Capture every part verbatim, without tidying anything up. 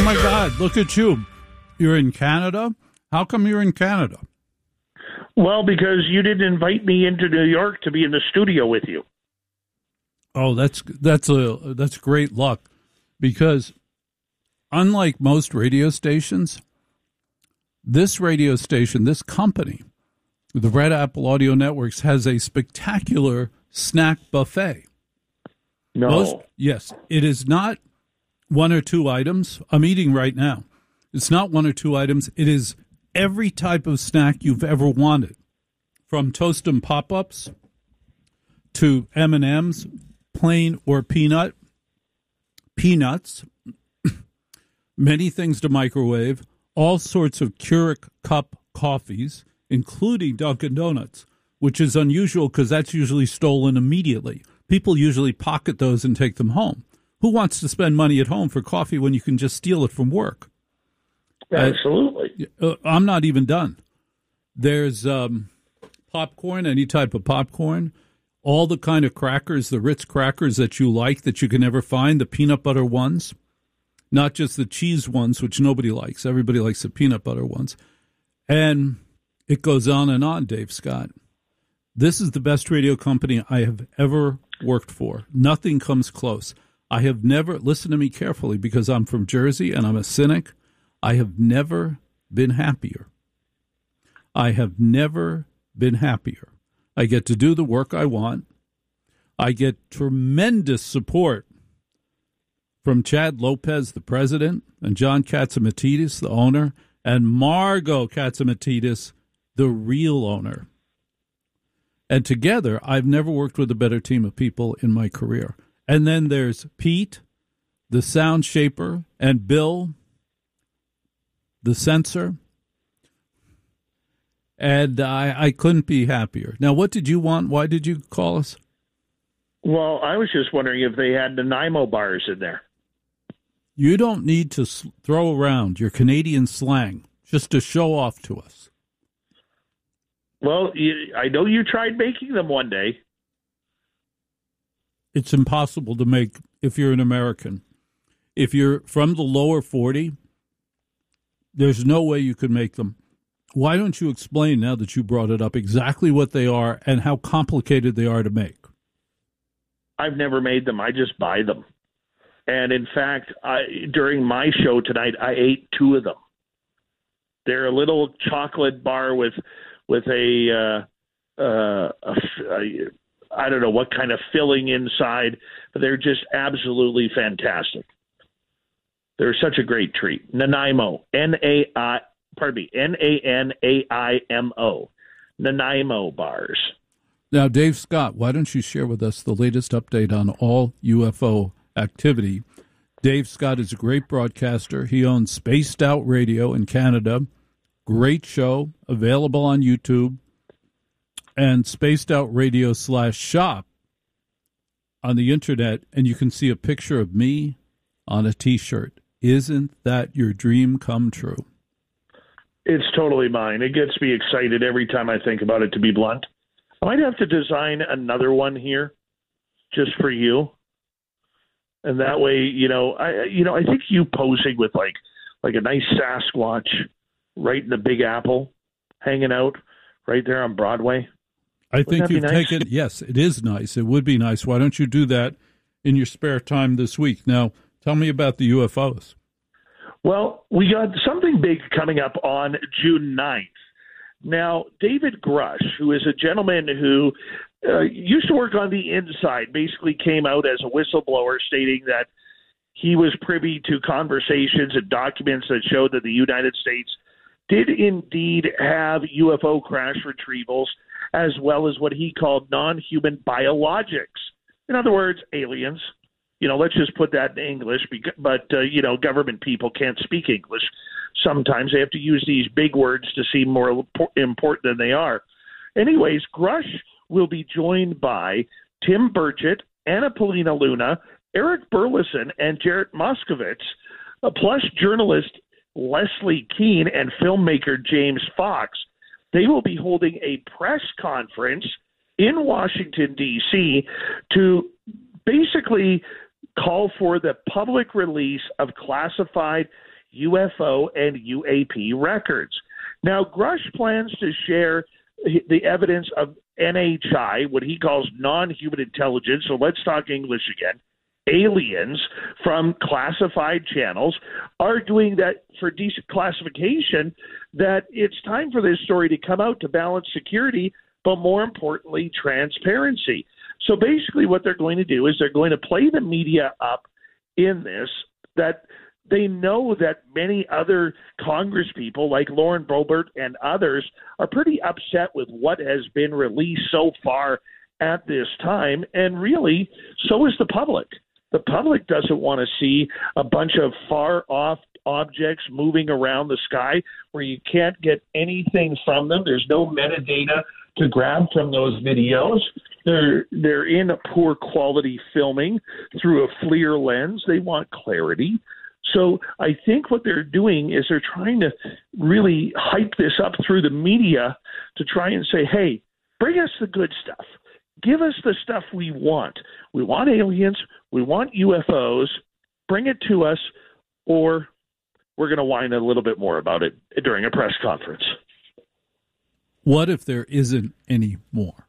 my God, look at you. You're in Canada? How come you're in Canada? Well, because you didn't invite me into New York to be in the studio with you. Oh, that's that's a that's great luck, because unlike most radio stations, this radio station, this company, the Red Apple Audio Networks, has a spectacular snack buffet. No. Most, yes, it is not one or two items. I'm eating right now. It's not one or two items. It is every type of snack you've ever wanted, from Toast and Pop-Ups to M and M's, plain or peanut, peanuts, many things to microwave, all sorts of Keurig cup coffees, including Dunkin' Donuts, which is unusual because that's usually stolen immediately. People usually pocket those and take them home. Who wants to spend money at home for coffee when you can just steal it from work? Absolutely. Uh, I'm not even done. There's um, popcorn, any type of popcorn, all the kind of crackers, the Ritz crackers that you like that you can never find, the peanut butter ones, not just the cheese ones, which nobody likes. Everybody likes the peanut butter ones. And it goes on and on, Dave Scott. This is the best radio company I have ever worked for. Nothing comes close. I have never, listen to me carefully because I'm from Jersey and I'm a cynic, I have never been happier. I have never been happier. I get to do the work I want. I get tremendous support from Chad Lopez, the president, and John Katzimatidis, the owner, and Margot Katzimatidis, the real owner. And together, I've never worked with a better team of people in my career. And then there's Pete, the sound shaper, and Bill, the censor. And I, I couldn't be happier. Now, what did you want? Why did you call us? Well, I was just wondering if they had Nanaimo bars in there. You don't need to throw around your Canadian slang just to show off to us. Well, you, I know you tried making them one day. It's impossible to make if you're an American. If you're from the lower forty, there's no way you could make them. Why don't you explain, now that you brought it up, exactly what they are and how complicated they are to make? I've never made them. I just buy them. And in fact, I, during my show tonight, I ate two of them. They're a little chocolate bar with with a, uh, uh, a, a I don't know what kind of filling inside, but they're just absolutely fantastic. They're such a great treat. Nanaimo, N A I, pardon me, N A N A I M O, Nanaimo bars. Now, Dave Scott, why don't you share with us the latest update on all U F O activity? Dave Scott is a great broadcaster. He owns Spaced Out Radio in Canada. Great show, available on YouTube, and Spaced Out Radio slash shop on the internet, and you can see a picture of me on a T-shirt. Isn't that your dream come true? It's totally mine. It gets me excited every time I think about it, to be blunt. I might have to design another one here just for you. And that way, you know, I you know, I think you posing with like like a nice Sasquatch right in the Big Apple, hanging out right there on Broadway. I think you've nice? taken, yes, it is nice. It would be nice. Why don't you do that in your spare time this week? Now, tell me about the U F Os. Well, we got something big coming up on June ninth. Now, David Grush, who is a gentleman who uh, used to work on the inside, basically came out as a whistleblower stating that he was privy to conversations and documents that showed that the United States did indeed have U F O crash retrievals, as well as what he called non-human biologics. In other words, aliens. You know, let's just put that in English, but, uh, you know, government people can't speak English. Sometimes they have to use these big words to seem more important than they are. Anyways, Grush will be joined by Tim Burchett, Anna Polina Luna, Eric Burleson, and Jarrett Moskovitz, uh, plus journalist Leslie Keene and filmmaker James Fox. They will be holding a press conference in Washington, D C to basically call for the public release of classified U F O and U A P records. Now, Grush plans to share the evidence of N H I, what he calls non-human intelligence, so let's talk English again, aliens from classified channels, arguing that for declassification, that it's time for this story to come out to balance security, but more importantly, transparency. So basically what they're going to do is they're going to play the media up in this, that they know that many other Congress people like Lauren Boebert and others are pretty upset with what has been released so far at this time. And really, so is the public. The public doesn't want to see a bunch of far off objects moving around the sky where you can't get anything from them. There's no metadata to grab from those videos. They're they're in a poor quality filming through a FLIR lens. They want clarity. So I think what they're doing is they're trying to really hype this up through the media to try and say, hey, bring us the good stuff. Give us the stuff we want. We want aliens. We want U F Os. Bring it to us, or we're going to whine a little bit more about it during a press conference. What if there isn't any more?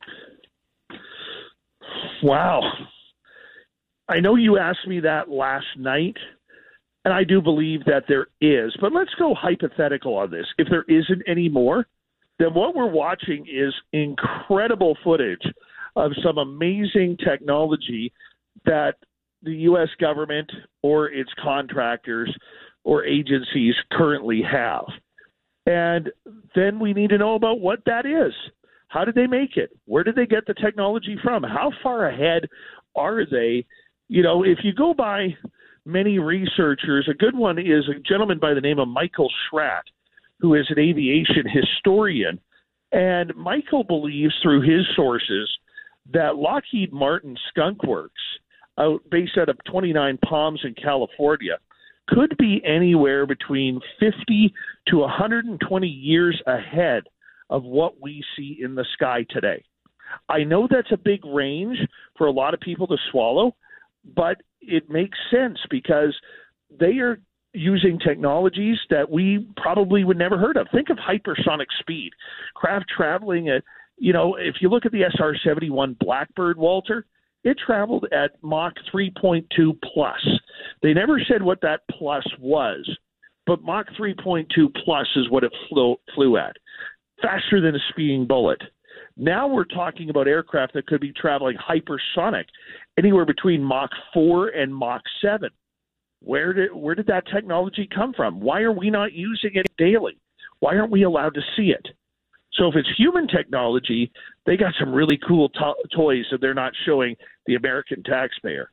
Wow. I know you asked me that last night, and I do believe that there is. But let's go hypothetical on this. If there isn't any more, then what we're watching is incredible footage of some amazing technology that the U S government or its contractors or agencies currently have. And then we need to know about what that is. How did they make it? Where did they get the technology from? How far ahead are they? You know, if you go by many researchers, a good one is a gentleman by the name of Michael Schratt, who is an aviation historian. And Michael believes through his sources that Lockheed Martin Skunk Works, out, based out of twenty-nine Palms in California, could be anywhere between fifty to one hundred twenty years ahead of what we see in the sky today. I know that's a big range for a lot of people to swallow, but it makes sense because they are using technologies that we probably would never heard of. Think of hypersonic speed, craft traveling at, you know, if you look at the S R seventy-one Blackbird, Walter, it traveled at Mach three point two plus. They never said what that plus was, but Mach three point two plus is what it flew, flew at, faster than a speeding bullet. Now we're talking about aircraft that could be traveling hypersonic, anywhere between Mach four and Mach seven. Where did where did that technology come from? Why are we not using it daily? Why aren't we allowed to see it? So if it's human technology, they got some really cool to- toys that they're not showing the American taxpayer.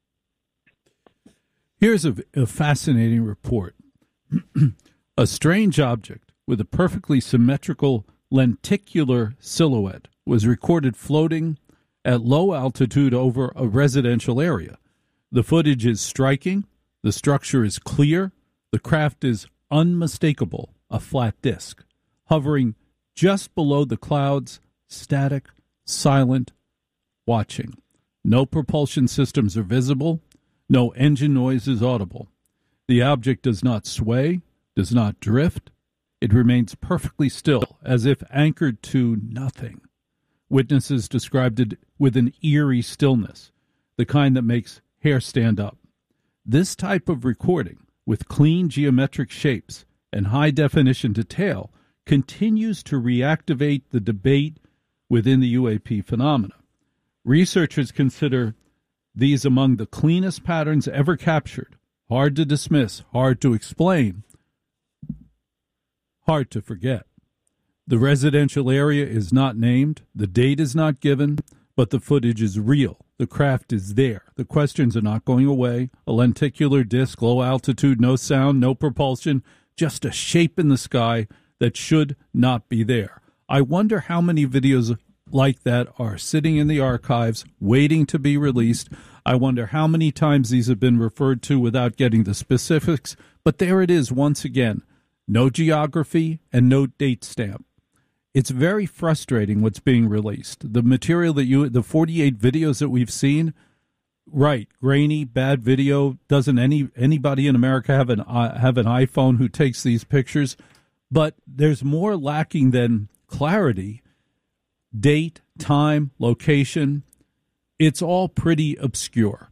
Here's a, a fascinating report. A strange object with a perfectly symmetrical lenticular silhouette was recorded floating at low altitude over a residential area. The footage is striking. The structure is clear. The craft is unmistakable, a flat disk, hovering just below the clouds, static, silent, watching. No propulsion systems are visible. No engine noise is audible. The object does not sway, does not drift. It remains perfectly still, as if anchored to nothing. Witnesses described it with an eerie stillness, the kind that makes hair stand up. This type of recording, with clean geometric shapes and high-definition detail, continues to reactivate the debate within the U A P phenomena. Researchers consider these among the cleanest patterns ever captured, hard to dismiss, hard to explain, hard to forget. The residential area is not named, the date is not given, but the footage is real. The craft is there. The questions are not going away. A lenticular disc, low altitude, no sound, no propulsion, just a shape in the sky that should not be there. I wonder how many videos like that are sitting in the archives, waiting to be released. I wonder how many times these have been referred to without getting the specifics. But there it is once again. No geography and no date stamp. It's very frustrating what's being released. The material that you, the forty-eight videos that we've seen, Right, grainy, bad video. Doesn't any anybody in America have an uh, have an iPhone who takes these pictures? But there's more lacking than clarity. Date, time, location. It's all pretty obscure.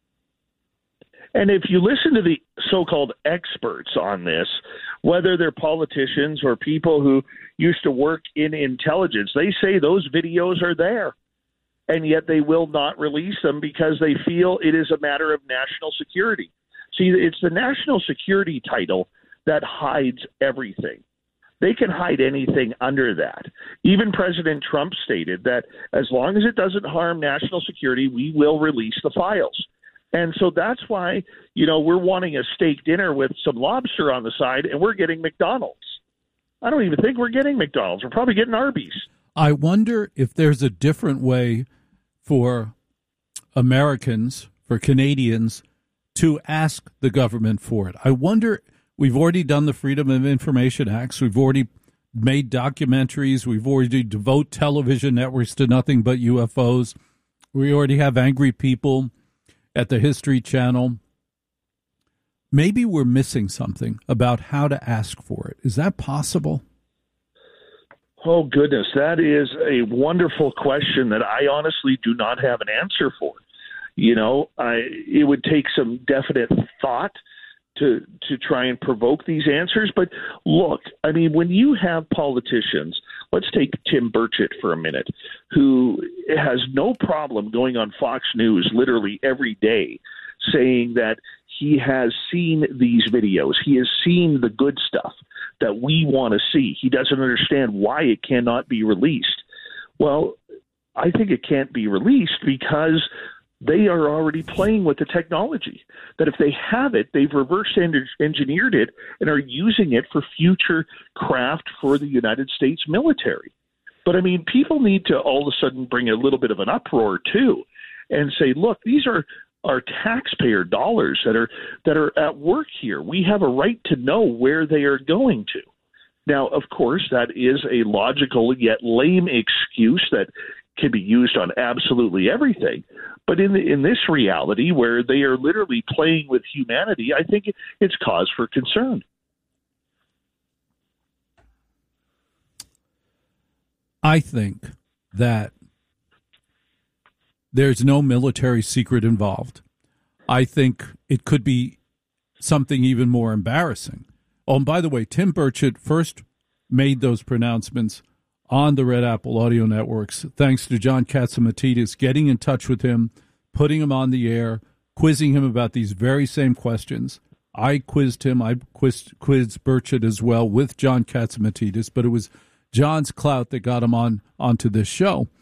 And if you listen to the so-called experts on this, whether they're politicians or people who used to work in intelligence, they say those videos are there, and yet they will not release them because they feel it is a matter of national security. See, it's the national security title that hides everything. They can hide anything under that. Even President Trump stated that as long as it doesn't harm national security, we will release the files. And so that's why, you know, we're wanting a steak dinner with some lobster on the side, and we're getting McDonald's. I don't even think we're getting McDonald's. We're probably getting Arby's. I wonder if there's a different way for Americans, for Canadians, to ask the government for it. I wonder, we've already done the Freedom of Information Acts. We've already made documentaries. We've already devote television networks to nothing but U F Os. We already have angry people at the History Channel. Maybe we're missing something about how to ask for it. Is that possible? Oh, goodness. That is a wonderful question that I honestly do not have an answer for. You know, I, it would take some definite thought to to try and provoke these answers. But look, I mean, when you have politicians, let's take Tim Burchett for a minute, who has no problem going on Fox News literally every day saying that he has seen these videos. He has seen the good stuff that we want to see. He doesn't understand why it cannot be released. Well, I think it can't be released because they are already playing with the technology. That if they have it, they've reverse engineered it and are using it for future craft for the United States military. But, I mean, people need to all of a sudden bring a little bit of an uproar, too, and say, look, these are our taxpayer dollars that are that are at work here. We have a right to know where they are going to. Now, of course, that is a logical yet lame excuse that can be used on absolutely everything. But in the, in this reality where they are literally playing with humanity, I think it's cause for concern. I think that there's no military secret involved. I think it could be something even more embarrassing. Oh, and by the way, Tim Burchett first made those pronouncements on the Red Apple Audio Networks, thanks to John Catsimatidis getting in touch with him, putting him on the air, quizzing him about these very same questions. I quizzed him. I quizzed, quizzed Burchett as well with John Catsimatidis, but it was John's clout that got him on onto this show.